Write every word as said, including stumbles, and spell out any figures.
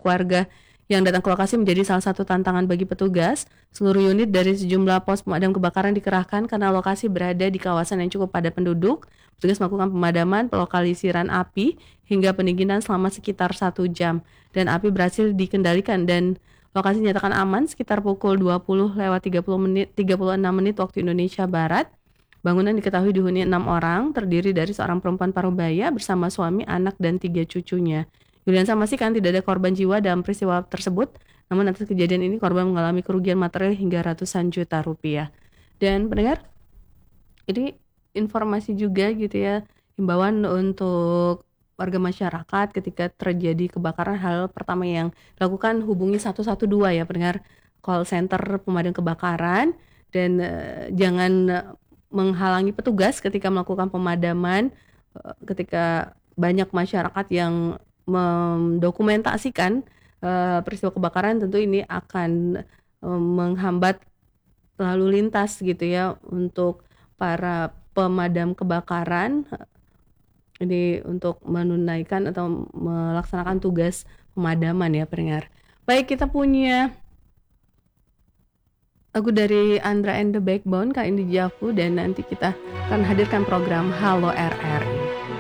warga yang datang ke lokasi menjadi salah satu tantangan bagi petugas. Seluruh unit dari sejumlah pos pemadam kebakaran dikerahkan karena lokasi berada di kawasan yang cukup padat penduduk. Petugas melakukan pemadaman, pelokalisiran api, hingga pendinginan selama sekitar satu jam. Dan api berhasil dikendalikan dan lokasi dinyatakan aman sekitar pukul dua puluh lewat tiga puluh menit, tiga puluh enam menit waktu Indonesia Barat. Bangunan diketahui dihuni enam orang, terdiri dari seorang perempuan parubaya bersama suami, anak, dan tiga cucunya. Yuliansa memastikan tidak ada korban jiwa dalam peristiwa tersebut, namun atas kejadian ini korban mengalami kerugian material hingga ratusan juta rupiah. Dan pendengar, ini informasi juga gitu ya, himbauan untuk warga masyarakat ketika terjadi kebakaran. Hal pertama yang dilakukan hubungi satu satu dua ya pendengar, call center pemadam kebakaran, dan uh, jangan uh, menghalangi petugas ketika melakukan pemadaman. Uh, ketika banyak masyarakat yang mendokumentasikan uh, peristiwa kebakaran, tentu ini akan uh, menghambat lalu lintas gitu ya untuk para pemadam kebakaran ini untuk menunaikan atau melaksanakan tugas pemadaman ya pendengar. Baik, kita punya lagu dari Andra and the Backbone, Kak Indi Jafu, dan nanti kita akan hadirkan program Halo R R I.